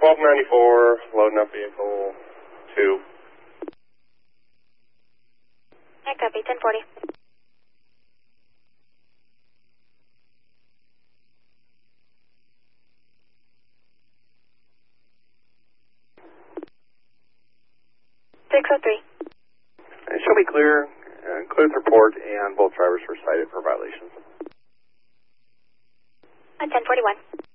1294, loading up vehicle 2. I copy, 1040. Show me clear, clear the report, and both drivers were cited for violations. 1041.